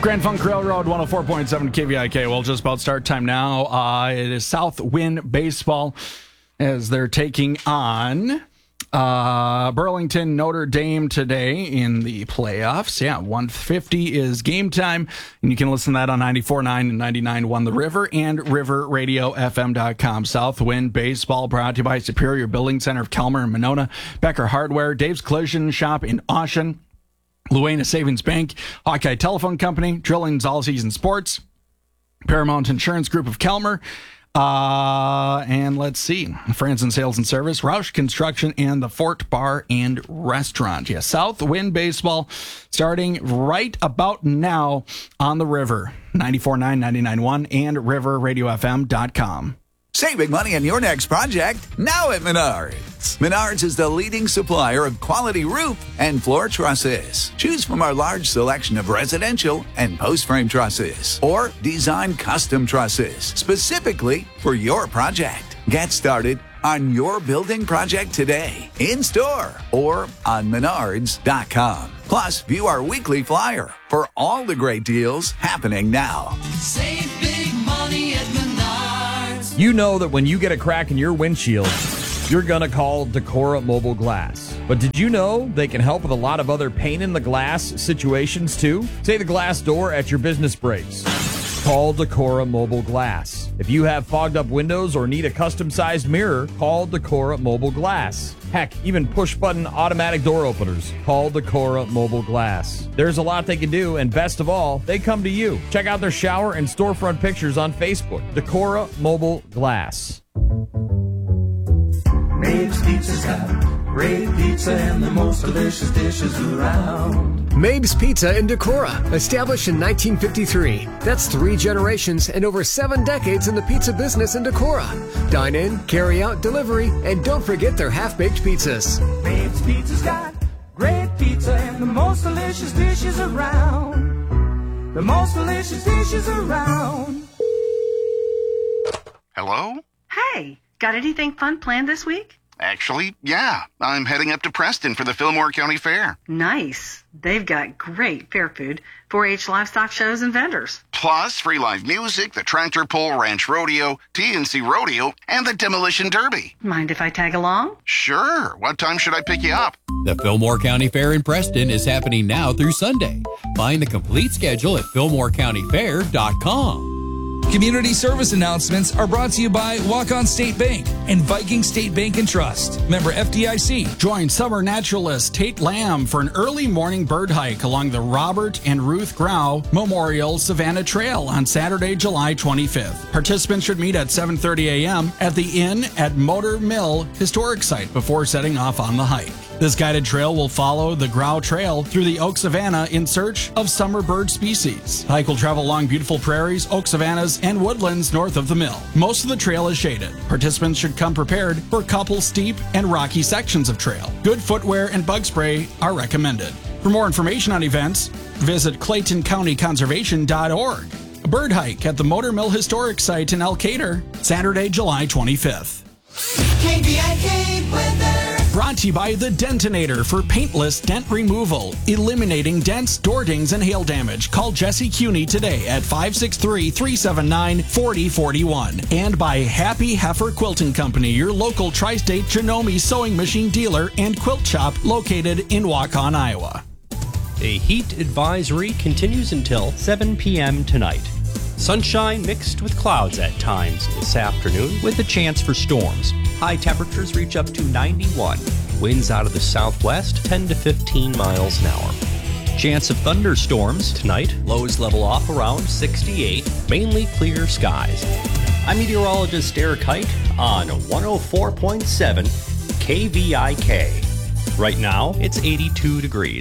Grand Funk Railroad, 104.7 KVIK. Well, just about start time now. It is South Wind Baseball as they're taking on Burlington Notre Dame today in the playoffs. Yeah, 1:50 is game time, and you can listen to that on 94.9 and 99.1 The River and riverradiofm.com. South Wind Baseball brought to you by Superior Building Center of Kelmer and Monona, Becker Hardware, Dave's Collision Shop in Austin, Luena Savings Bank, Hawkeye Telephone Company, Drilling's All Season Sports, Paramount Insurance Group of Kelmer, and let's see, Franzen Sales and Service, Roush Construction, and the Fort Bar and Restaurant. Yeah, South Wind Baseball starting right about now on the River, 94.9, 99.1, and riverradiofm.com. Save big money on your next project now at Menards. Menards is the leading supplier of quality roof and floor trusses. Choose from our large selection of residential and post-frame trusses or design custom trusses specifically for your project. Get started on your building project today, in-store or on menards.com. Plus, view our weekly flyer for all the great deals happening now. Save big money at Menards. You know that when you get a crack in your windshield, you're going to call Decora Mobile Glass. But did you know they can help with a lot of other pain in the glass situations too? Say the glass door at your business breaks. Call Decora Mobile Glass. If you have fogged up windows or need a custom-sized mirror, call Decora Mobile Glass. Heck, even push-button automatic door openers. Call Decora Mobile Glass. There's a lot they can do, and best of all, they come to you. Check out their shower and storefront pictures on Facebook. Decora Mobile Glass. Maeve's Pizza's got great pizza and the most delicious dishes around. Maeve's Pizza in Decorah, established in 1953. That's 3 generations and over 7 decades in the pizza business in Decorah. Dine in, carry out, delivery, and don't forget their half-baked pizzas. Maeve's Pizza's got great pizza and the most delicious dishes around. The most delicious dishes around. Hello? Hey, got anything fun planned this week? Actually, yeah. I'm heading up to Preston for the Fillmore County Fair. Nice. They've got great fair food, 4-H livestock shows, and vendors. Plus, free live music, the Tractor Pull Ranch Rodeo, TNC Rodeo, and the Demolition Derby. Mind if I tag along? Sure. What time should I pick you up? The Fillmore County Fair in Preston is happening now through Sunday. Find the complete schedule at FillmoreCountyFair.com. Community service announcements are brought to you by Walk-On State Bank and Viking State Bank and Trust. Member FDIC. Join summer naturalist Tate Lamb for an early morning bird hike along the Robert and Ruth Grau Memorial Savannah Trail on Saturday, July 25th. Participants should meet at 7:30 a.m. at the Inn at Motor Mill Historic Site before setting off on the hike. This guided trail will follow the Grau Trail through the Oak Savanna in search of summer bird species. The hike will travel along beautiful prairies, oak savannas, and woodlands north of the mill. Most of the trail is shaded. Participants should come prepared for a couple steep and rocky sections of trail. Good footwear and bug spray are recommended. For more information on events, visit ClaytonCountyConservation.org. A bird hike at the Motor Mill Historic Site in Elkader, Saturday, July 25th. KVIK weather. Brought to you by the Dentinator for paintless dent removal, eliminating dents, door dings, and hail damage. Call Jesse Cuney today at 563-379-4041. And by Happy Heifer Quilting Company, your local tri-state Janome sewing machine dealer and quilt shop located in Waukon, Iowa. A heat advisory continues until 7 p.m. tonight. Sunshine mixed with clouds at times this afternoon with a chance for storms. High temperatures reach up to 91. Winds out of the southwest 10 to 15 miles an hour. Chance of thunderstorms tonight. Lows level off around 68. Mainly clear skies. I'm meteorologist Eric Height on 104.7 KVIK. Right now, it's 82 degrees.